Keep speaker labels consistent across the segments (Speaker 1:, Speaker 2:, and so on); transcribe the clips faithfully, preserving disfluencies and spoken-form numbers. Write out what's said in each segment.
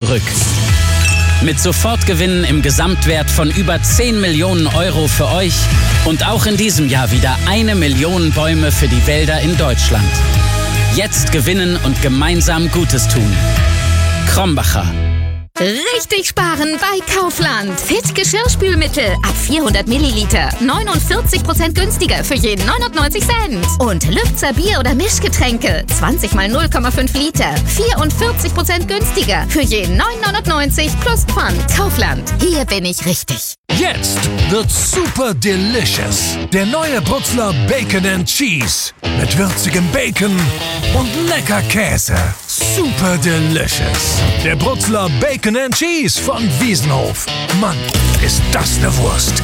Speaker 1: zurück. Mit Sofortgewinnen im Gesamtwert von über zehn Millionen Euro für euch und auch in diesem Jahr wieder eine Million Bäume für die Wälder in Deutschland. Jetzt gewinnen und gemeinsam Gutes tun. Krombacher.
Speaker 2: Richtig sparen bei Kaufland. Fit Geschirrspülmittel ab vierhundert Milliliter. neunundvierzig Prozent günstiger für jeden neunundneunzig Cent. Und Lübzer Bier- oder Mischgetränke. zwanzig mal null Komma fünf Liter. vierundvierzig Prozent günstiger für jeden neun neunundneunzig plus Pfand. Kaufland. Hier bin ich richtig.
Speaker 3: Jetzt wird's super delicious. Der neue Brutzler Bacon and Cheese. Mit würzigem Bacon und lecker Käse. Super delicious. Der Brutzler Bacon and Cheese von Wiesenhof. Mann, ist das eine Wurst.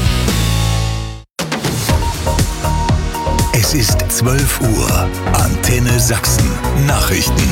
Speaker 4: Es ist zwölf Uhr. Antenne Sachsen. Nachrichten.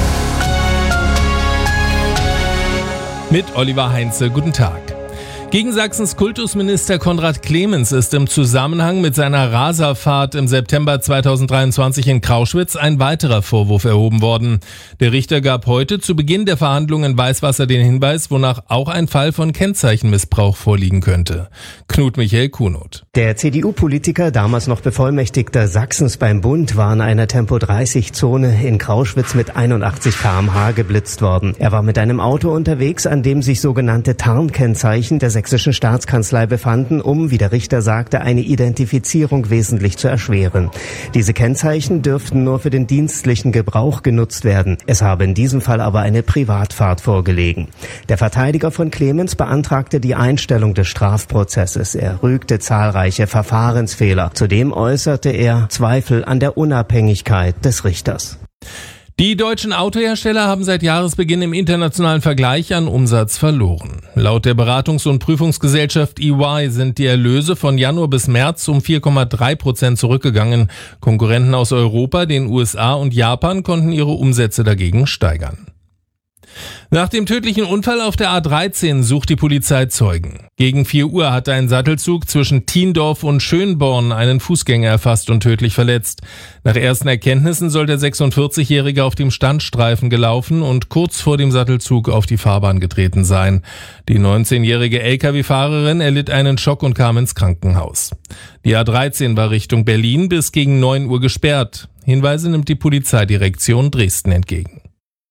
Speaker 5: Mit Oliver Heinze. Guten Tag. Gegen Sachsens Kultusminister Konrad Clemens ist im Zusammenhang mit seiner Raserfahrt im September zweitausenddreiundzwanzig in Krauschwitz ein weiterer Vorwurf erhoben worden. Der Richter gab heute zu Beginn der Verhandlungen in Weißwasser den Hinweis, wonach auch ein Fall von Kennzeichenmissbrauch vorliegen könnte. Knut Michael Kunoth.
Speaker 6: Der C D U-Politiker, damals noch Bevollmächtigter Sachsens beim Bund, war in einer Tempo dreißig Zone in Krauschwitz mit einundachtzig Kilometer pro Stunde geblitzt worden. Er war mit einem Auto unterwegs, an dem sich sogenannte Tarnkennzeichen der sächsischen Staatskanzlei befanden, um, wie der Richter sagte, eine Identifizierung wesentlich zu erschweren. Diese Kennzeichen dürften nur für den dienstlichen Gebrauch genutzt werden. Es habe in diesem Fall aber eine Privatfahrt vorgelegen. Der Verteidiger von Clemens beantragte die Einstellung des Strafprozesses. Er rügte zahlreiche Verfahrensfehler. Zudem äußerte er Zweifel an der Unabhängigkeit des Richters.
Speaker 5: Die deutschen Autohersteller haben seit Jahresbeginn im internationalen Vergleich an Umsatz verloren. Laut der Beratungs- und Prüfungsgesellschaft E Y sind die Erlöse von Januar bis März um vier Komma drei Prozent zurückgegangen. Konkurrenten aus Europa, den U S A und Japan konnten ihre Umsätze dagegen steigern. Nach dem tödlichen Unfall auf der A dreizehn sucht die Polizei Zeugen. Gegen vier Uhr hatte ein Sattelzug zwischen Thiendorf und Schönborn einen Fußgänger erfasst und tödlich verletzt. Nach ersten Erkenntnissen soll der sechsundvierzigjährige auf dem Standstreifen gelaufen und kurz vor dem Sattelzug auf die Fahrbahn getreten sein. Die neunzehnjährige L K W-Fahrerin erlitt einen Schock und kam ins Krankenhaus. Die A dreizehn war Richtung Berlin bis gegen neun Uhr gesperrt. Hinweise nimmt die Polizeidirektion Dresden entgegen.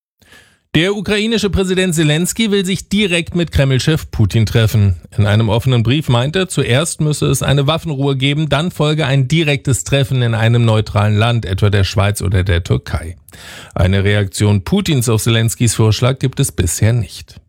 Speaker 5: Der ukrainische Präsident Zelensky will sich direkt mit Kreml-Chef Putin treffen. In einem offenen Brief meint er, zuerst müsse es eine Waffenruhe geben, dann folge ein direktes Treffen in einem neutralen Land, etwa der Schweiz oder der Türkei. Eine Reaktion Putins auf Zelenskys Vorschlag gibt es bisher nicht.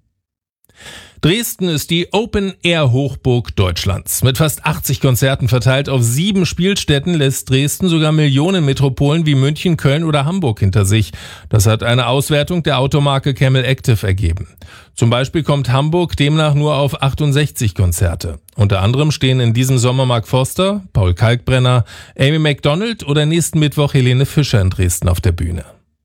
Speaker 5: Dresden ist die Open-Air-Hochburg Deutschlands. Mit fast achtzig Konzerten verteilt auf sieben Spielstätten lässt Dresden sogar Millionenmetropolen wie München, Köln oder Hamburg hinter sich. Das hat eine Auswertung der Automarke Camel Active ergeben. Zum Beispiel kommt Hamburg demnach nur auf achtundsechzig Konzerte. Unter anderem stehen in diesem Sommer Mark Forster, Paul Kalkbrenner, Amy Macdonald oder nächsten Mittwoch Helene Fischer in Dresden auf der Bühne.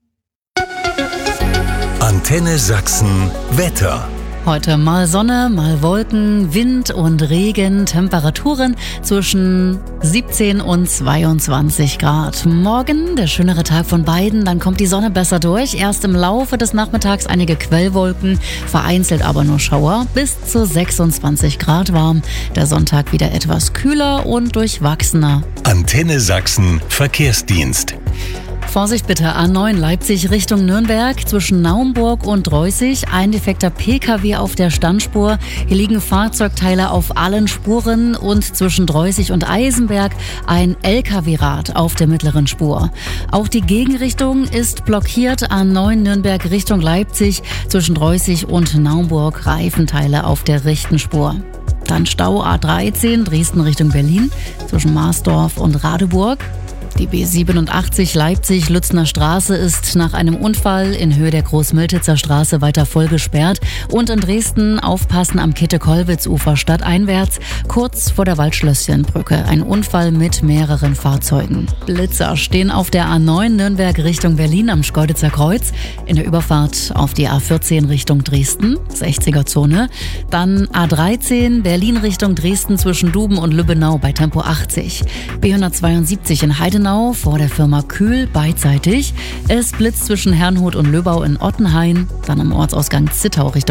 Speaker 4: Antenne Sachsen Wetter.
Speaker 7: Heute mal Sonne, mal Wolken, Wind und Regen, Temperaturen zwischen siebzehn und zweiundzwanzig Grad. Morgen der schönere Tag von beiden, dann kommt die Sonne besser durch. Erst im Laufe des Nachmittags einige Quellwolken, vereinzelt aber nur Schauer, bis zu sechsundzwanzig Grad warm. Der Sonntag wieder etwas kühler und durchwachsener.
Speaker 4: Antenne Sachsen Verkehrsdienst.
Speaker 7: Vorsicht bitte, A neun Leipzig Richtung Nürnberg, zwischen Naumburg und Reußig, ein defekter P K W auf der Standspur. Hier liegen Fahrzeugteile auf allen Spuren und zwischen Reußig und Eisenberg ein L K W-Rad auf der mittleren Spur. Auch die Gegenrichtung ist blockiert, A neun Nürnberg Richtung Leipzig, zwischen Reußig und Naumburg Reifenteile auf der rechten Spur. Dann Stau A dreizehn Dresden Richtung Berlin, zwischen Marsdorf und Radeburg. Die B siebenundachtzig Leipzig-Lützner Straße ist nach einem Unfall in Höhe der Großmiltitzer Straße weiter voll gesperrt. Und in Dresden aufpassen am Käthe-Kollwitz-Ufer stadteinwärts, kurz vor der Waldschlösschenbrücke. Ein Unfall mit mehreren Fahrzeugen. Blitzer stehen auf der A neun Nürnberg Richtung Berlin am Schkeuditzer Kreuz. In der Überfahrt auf die A vierzehn Richtung Dresden, sechziger-Zone. Dann A dreizehn Berlin Richtung Dresden zwischen Duben und Lübbenau bei Tempo achtzig. B hundertzweiundsiebzig in Heidenau vor der Firma Kühl beidseitig. Es blitzt zwischen Herrnhut und Löbau in Ottenhain, dann am Ortsausgang Zittau Richtung